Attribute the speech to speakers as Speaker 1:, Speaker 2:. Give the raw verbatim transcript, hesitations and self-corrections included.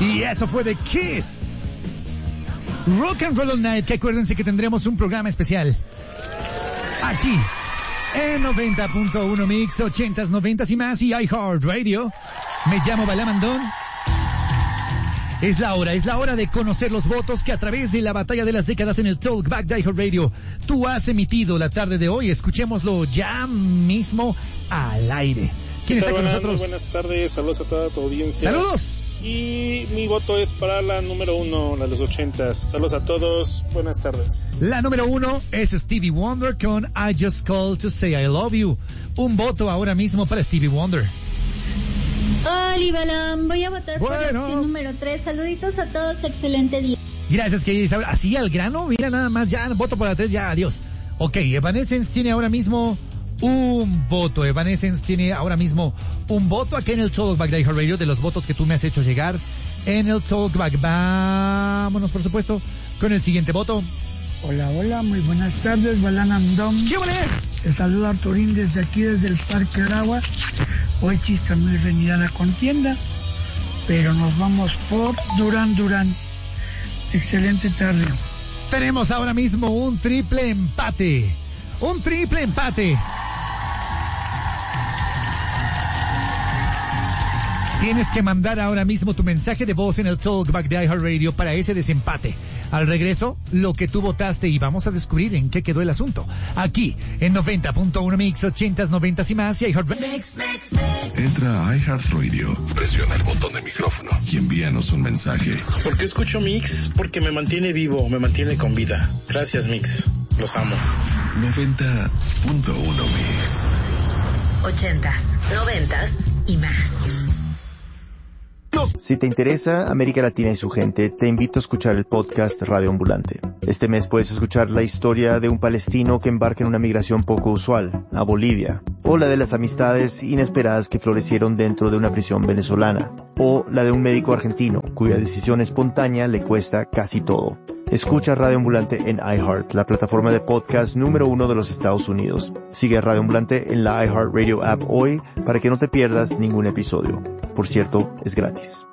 Speaker 1: Y eso fue de Kiss. Rock and Roll All Night, que acuérdense que tendremos un programa especial aquí en noventa punto uno Mix, ochentas, noventas y más, y iHeartRadio. Me llamo Balamandón. Es la hora, es la hora de conocer los votos que a través de la batalla de las décadas en el Talkback de iHeartRadio tú has emitido la tarde de hoy. Escuchémoslo ya mismo al aire. ¿Quién está con nosotros?
Speaker 2: Muy buenas tardes, saludos a toda tu audiencia.
Speaker 1: ¡Saludos!
Speaker 2: Y mi voto es para la número uno, la de los ochentas. Saludos a todos, buenas tardes.
Speaker 1: La número uno es Stevie Wonder con I Just Called to Say I Love You. Un voto ahora mismo para Stevie Wonder.
Speaker 3: Hola, Balam, voy a votar
Speaker 1: bueno.
Speaker 3: por la opción número tres. Saluditos a todos, excelente día.
Speaker 1: Gracias, que Isabel. Así al grano, mira nada más, ya voto por la tres, ya, adiós. Ok, Evanescence tiene ahora mismo un voto. Evanescence tiene ahora mismo un voto aquí en el Talkback de iHeartRadio, de los votos que tú me has hecho llegar en el Talkback. Vámonos, por supuesto, con el siguiente voto.
Speaker 4: Hola, hola, muy buenas tardes, Balanandón.
Speaker 1: ¿Qué vale?
Speaker 4: Te saluda Arturín desde aquí, desde el Parque Aragua. Hoy sí está muy reñida la contienda, pero nos vamos por Durán Durán. Excelente tarde.
Speaker 1: Tenemos ahora mismo un triple empate. Un triple empate. Tienes que mandar ahora mismo tu mensaje de voz en el Talkback de iHeartRadio para ese desempate. Al regreso, lo que tú votaste, y vamos a descubrir en qué quedó el asunto. Aquí, en noventa punto uno Mix, ochentas, noventas y más, y iHeartRadio.
Speaker 5: Entra a iHeartRadio, presiona el botón de micrófono y envíanos un mensaje.
Speaker 6: ¿Por qué escucho Mix? Porque me mantiene vivo, me mantiene con vida. Gracias, Mix. Los amo.
Speaker 5: noventa punto uno Mix.
Speaker 7: Ochentas, noventas y más.
Speaker 8: Si te interesa América Latina y su gente, te invito a escuchar el podcast Radio Ambulante. Este mes puedes escuchar la historia de un palestino que embarca en una migración poco usual, a Bolivia, o la de las amistades inesperadas que florecieron dentro de una prisión venezolana, o la de un médico argentino cuya decisión espontánea le cuesta casi todo. Escucha Radio Ambulante en iHeart, la plataforma de podcast número uno de los Estados Unidos. Sigue a Radio Ambulante en la iHeartRadio app hoy para que no te pierdas ningún episodio. Por cierto, es gratis.